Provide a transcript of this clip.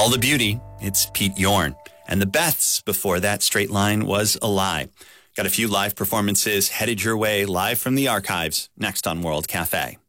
All the Beauty, it's Pete Yorn. And the Beths before that, Straight Line Was a Lie. Got a few live performances headed your way live from the archives next on World Cafe.